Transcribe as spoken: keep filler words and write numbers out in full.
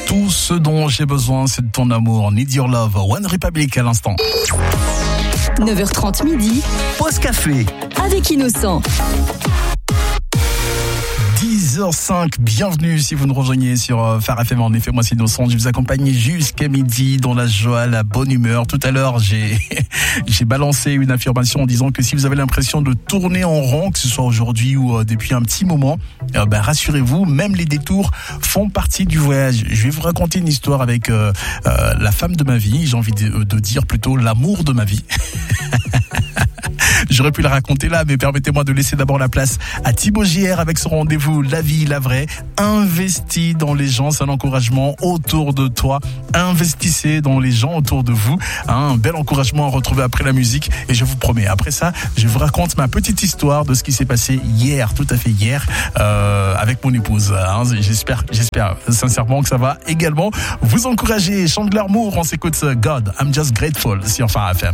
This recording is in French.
Tout ce dont j'ai besoin, c'est de ton amour. Need Your Love, One Republic à l'instant. neuf heures trente midi. Pause café. Avec Innocent. dix heures cinq, bienvenue si vous nous rejoignez sur Phare F M. En effet, moi c'est Innocent, je vais vous accompagner jusqu'à midi dans la joie, la bonne humeur. Tout à l'heure, j'ai j'ai balancé une affirmation en disant que si vous avez l'impression de tourner en rond, que ce soit aujourd'hui ou euh, depuis un petit moment, euh, ben, rassurez-vous, même les détours font partie du voyage. Je vais vous raconter une histoire avec euh, euh, la femme de ma vie, j'ai envie de, de dire plutôt l'amour de ma vie. J'aurais pu la raconter là, mais permettez-moi de laisser d'abord la place à Thibaut J R avec son rendez-vous La vie, la vraie. Investis dans les gens, c'est un encouragement autour de toi. Investissez dans les gens autour de vous. Un bel encouragement à retrouver après la musique. Et je vous promets, après ça, je vous raconte ma petite histoire de ce qui s'est passé hier, tout à fait hier, euh, avec mon épouse. Hein, j'espère, j'espère sincèrement que ça va également vous encourager. Chante de l'amour, on s'écoute God, I'm Just Grateful sur Phare F M.